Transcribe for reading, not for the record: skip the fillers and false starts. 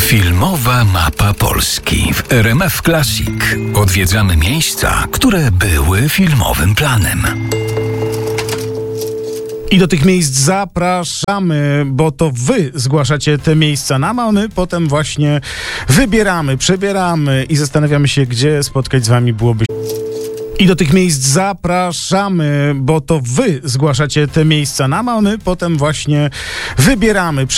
Filmowa mapa Polski w RMF Classic. Odwiedzamy miejsca, które były filmowym planem. I do tych miejsc zapraszamy, bo to wy zgłaszacie te miejsca nam, a my potem właśnie wybieramy, przebieramy i zastanawiamy się, gdzie spotkać z wami byłoby. I do tych miejsc zapraszamy, bo to wy zgłaszacie te miejsca nam, a my potem właśnie wybieramy,